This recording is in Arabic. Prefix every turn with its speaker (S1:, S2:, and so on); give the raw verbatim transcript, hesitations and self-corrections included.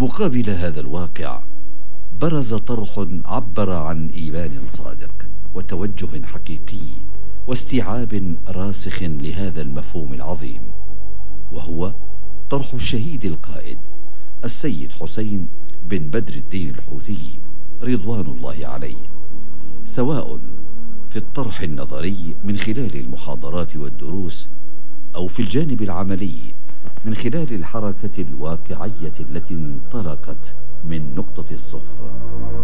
S1: مقابل هذا الواقع برز طرح عبر عن إيمان صادق وتوجه حقيقي واستيعاب راسخ لهذا المفهوم العظيم، وهو طرح الشهيد القائد السيد حسين بن بدر الدين الحوثي رضوان الله عليه، سواء في الطرح النظري من خلال المحاضرات والدروس، أو في الجانب العملي من خلال الحركة الواقعية التي انطلقت من نقطة الصفر.